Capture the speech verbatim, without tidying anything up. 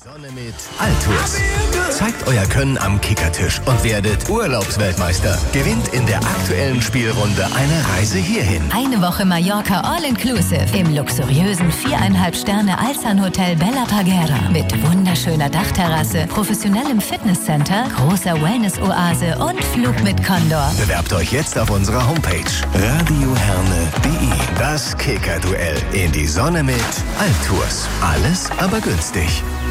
Sonne mit Altours. Zeigt euer Können am Kickertisch und werdet Urlaubsweltmeister. Gewinnt in der aktuellen Spielrunde eine Reise hierhin. Eine Woche Mallorca All-Inclusive im luxuriösen viereinhalb Sterne Alzan-Hotel Bella Parguera mit wunderschöner Dachterrasse, professionellem Fitnesscenter, großer Wellness-Oase und Flug mit Condor. Bewerbt euch jetzt auf unserer Homepage radioherne punkt de. Das Kicker-Duell in die Sonne mit Altours. Alles aber günstig.